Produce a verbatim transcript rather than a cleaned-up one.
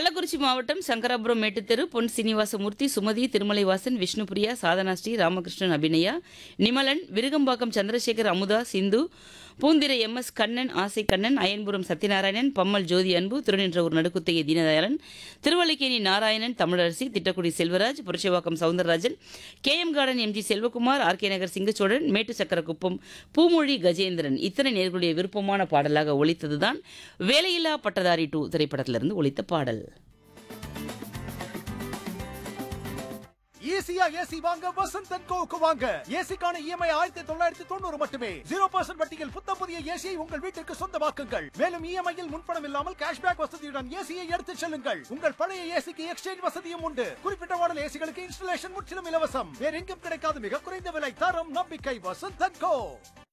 கள்ளக்குறிச்சி மாவட்டம் சங்கராபுரம் மேட்டுத்தெரு பொன் சீனிவாசமூர்த்தி, சுமதி, திருமலைவாசன், விஷ்ணுபிரியா, சாதனாஸ்ரீ, ராமகிருஷ்ணன், அபிநயா, நிமலன், விருகம்பாக்கம் சந்திரசேகர், அமுதா, சிந்து, Poondurai M S Kannan, ஆசை கண்ணன், அயன்புரம் சத்யநாராயணன், பம்மல் ஜோதி அன்பு, Thiruninravur நடுக்குத்தைய Deenadayalan, Thiruvallikeni Narayanan, Tamilarasi, Tittakudi Selvaraj, புரட்சிவாக்கம் Soundararajan, K M garden M G Selvakumar, R K நகர் சிங்கச்சோழன், மேட்டு சக்கரக்குப்பம் பூமொழி கஜேந்திரன். இத்தனை நேர்களுடைய விருப்பமான பாடலாக ஒலித்ததுதான் வேலையில்லா பட்டதாரி டூ திரைப்படத்திலிருந்து ஒலித்த பாடல். ஈஸியா ஏசி வாங்க வசந்த் அண்ட் கோவுக்கு வாங்க. ஏசிக்கான இஎம்ஐ ஆயிரத்தி தொள்ளாயிரத்தி தொண்ணூறு மட்டுமே. ஜீரோ பர்சன்ட் வட்டியில் புத்த புதிய ஏசியை உங்கள் வீட்டிற்கு சொந்தமாக்குங்கள். மேலும் இஎம்ஐயில் முன்பணம் இல்லாமல் கேஷ்பேக் வசதியுடன் ஏசியை எடுத்துச் செல்லுங்கள். உங்கள் பழைய ஏசிக்கு எக்ஸ்சேஞ்ச் வசதியும் உண்டு. குறிப்பிட்ட மாடல் ஏசிகளுக்கு இன்ஸ்டலேஷன் முற்றிலும் இலவசம். வேற எங்கும் கிடைக்காத மிக குறைந்த விலை, தரம், நம்பிக்கை. வசந்த் அண்ட் கோ.